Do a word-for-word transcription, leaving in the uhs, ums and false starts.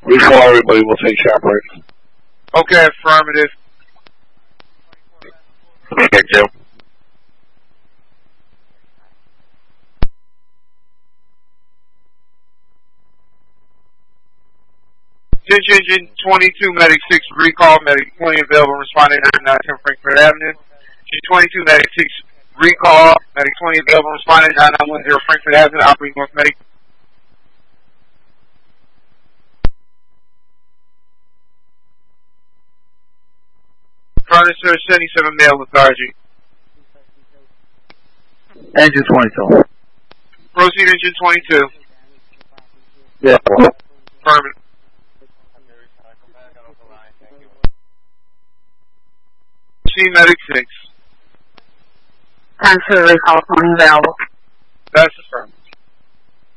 Recall everybody, we'll take shop break. Okay, affirmative. Thank you. Dish Engine twenty-two, Medic six, recall, Medic twenty available, responding to nine ten Frankfurt Avenue. G twenty-two, Medic six, recall, Medic twenty available, responding to nine nine one zero Frankfurt Avenue, operating North Medic. Furnace seventy-seven, male lethargy. Engine twenty-two. Proceed, Engine twenty-two. Yeah. Affirmative. Proceed, Medic six. Time to recall, twenty available. That's affirmative.